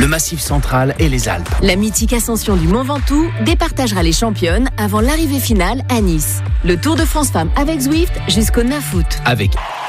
le Massif central et les Alpes. La mythique ascension du Mont Ventoux départagera les championnes avant l'arrivée finale à Nice. Le Tour de France Femmes avec Zwift jusqu'au 9 août. Avec